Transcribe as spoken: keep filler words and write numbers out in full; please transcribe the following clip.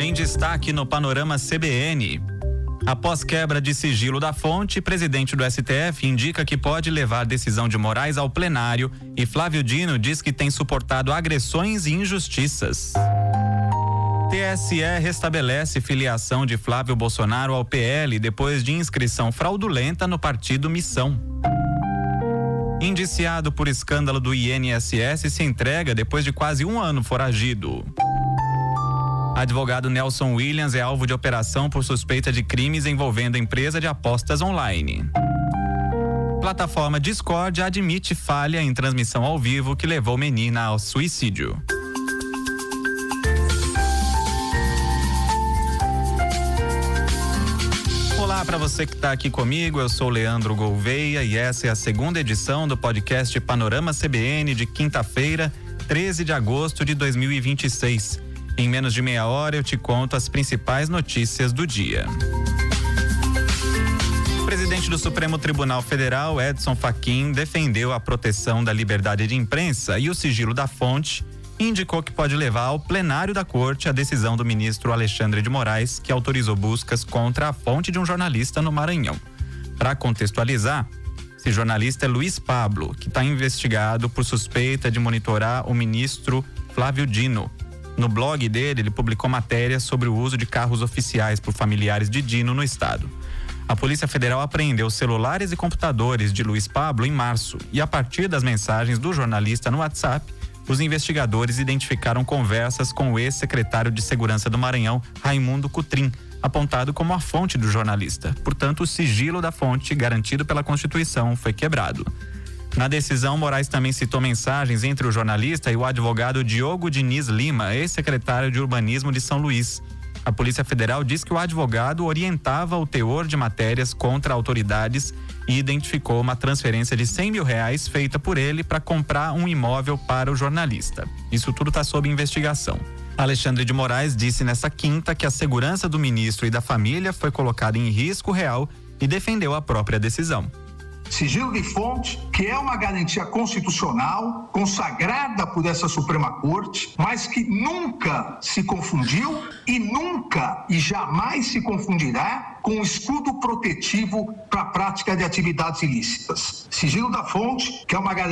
Em destaque no Panorama C B N. Após quebra de sigilo da fonte, presidente do S T F indica que pode levar decisão de Moraes ao plenário e Flávio Dino diz que tem suportado agressões e injustiças. T S E restabelece filiação de Flávio Bolsonaro ao P L depois de inscrição fraudulenta no partido Missão. Indiciado por escândalo do I N S S se entrega depois de quase um ano foragido. Advogado Nelson Williams é alvo de operação por suspeita de crimes envolvendo empresa de apostas online. Plataforma Discord admite falha em transmissão ao vivo que levou menina ao suicídio. Olá para você que está aqui comigo, eu sou Leandro Gouveia e essa é a segunda edição do podcast Panorama C B N de quinta-feira, treze de agosto de dois mil e vinte e seis. Em menos de meia hora eu te conto as principais notícias do dia. O presidente do Supremo Tribunal Federal, Edson Fachin, defendeu a proteção da liberdade de imprensa e o sigilo da fonte e indicou que pode levar ao plenário da corte a decisão do ministro Alexandre de Moraes, que autorizou buscas contra a fonte de um jornalista no Maranhão. Para contextualizar, esse jornalista é Luiz Pablo, que está investigado por suspeita de monitorar o ministro Flávio Dino. No blog dele, ele publicou matérias sobre o uso de carros oficiais por familiares de Dino no estado. A Polícia Federal apreendeu celulares e computadores de Luiz Pablo em março e, a partir das mensagens do jornalista no WhatsApp, os investigadores identificaram conversas com o ex-secretário de Segurança do Maranhão, Raimundo Cutrim, apontado como a fonte do jornalista. Portanto, o sigilo da fonte, garantido pela Constituição, foi quebrado. Na decisão, Moraes também citou mensagens entre o jornalista e o advogado Diogo Diniz Lima, ex-secretário de Urbanismo de São Luís. A Polícia Federal diz que o advogado orientava o teor de matérias contra autoridades e identificou uma transferência de cem mil reais feita por ele para comprar um imóvel para o jornalista. Isso tudo está sob investigação. Alexandre de Moraes disse nesta quinta que a segurança do ministro e da família foi colocada em risco real e defendeu a própria decisão. Sigilo de fonte, que é uma garantia constitucional, consagrada por essa Suprema Corte, mas que nunca se confundiu e nunca e jamais se confundirá com o escudo protetivo para a prática de atividades ilícitas. Sigilo da fonte, que é uma garantia